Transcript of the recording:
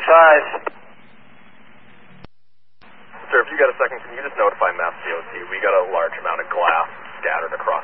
5. Sir, if you got a second, can you just notify Mass DOT? We got a large amount of glass scattered across